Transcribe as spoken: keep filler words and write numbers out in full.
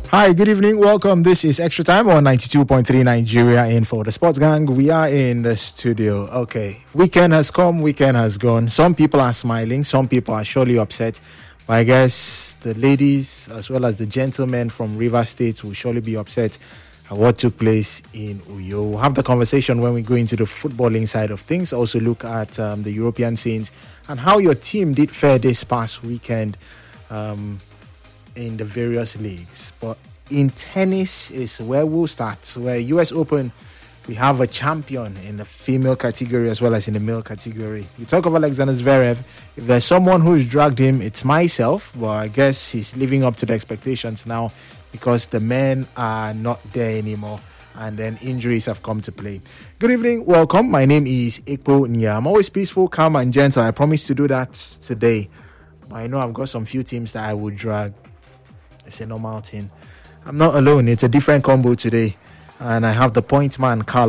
Hi, good evening. Welcome. This is Extra Time on ninety-two point three Nigeria Info. The Sports Gang, we are in the studio. Okay, weekend has come, weekend has gone. Some people are smiling, some people are surely upset. But I guess the ladies as well as the gentlemen from River State will surely be upset at what took place in Uyo. We'll have the conversation when we go into the footballing side of things. Also look at um, the European scenes and how your team did fare this past weekend. Um... in the various leagues. But in tennis is where we'll start. Where U S Open, we have a champion in the female category as well as in the male category. You talk of Alexander Zverev. If there's someone who's dragged him, it's myself. But I guess he's living up to the expectations now because the men are not there anymore. And then injuries have come to play. Good evening, welcome. My name is Ikpo Nya. I'm always peaceful, calm, and gentle. I promise to do that today. But I know I've got some few teams that I would drag. It's a normal thing. I'm not alone. It's a different combo today. And I have the point man, Carl.